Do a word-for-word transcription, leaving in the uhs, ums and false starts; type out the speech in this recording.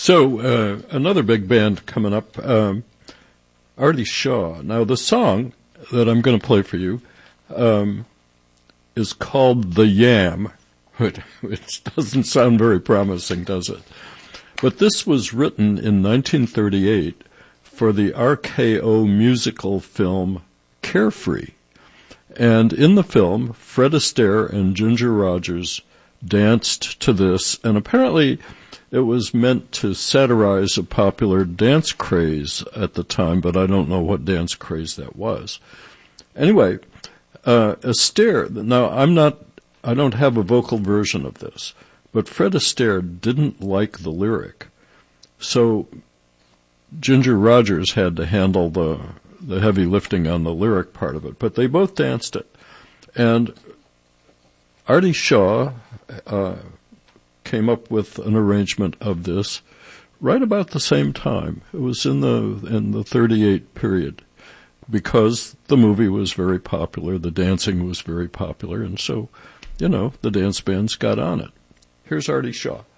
So, uh, another big band coming up, um, Artie Shaw. Now, the song that I'm going to play for you um, is called The Yam. It, it doesn't sound very promising, does it? But this was written in nineteen thirty-eight for the R K O musical film Carefree. And in the film, Fred Astaire and Ginger Rogers danced to this, and apparently it was meant to satirize a popular dance craze at the time, but I don't know what dance craze that was. Anyway, uh, Astaire, now I'm not, I don't have a vocal version of this, but Fred Astaire didn't like the lyric. So Ginger Rogers had to handle the, the heavy lifting on the lyric part of it, but they both danced it. And Artie Shaw, uh, came up with an arrangement of this right about the same time. It was in the in the thirty-eight period, because the movie was very popular, the dancing was very popular, and so, you know, the dance bands got on it. Here's Artie Shaw.